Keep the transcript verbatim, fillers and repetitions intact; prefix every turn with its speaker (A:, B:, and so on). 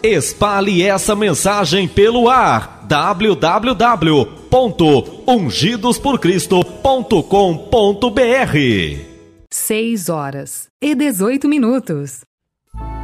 A: Espalhe essa mensagem pelo ar. w w w ponto ungidos por cristo ponto com ponto b r.
B: seis horas e dezoito minutos.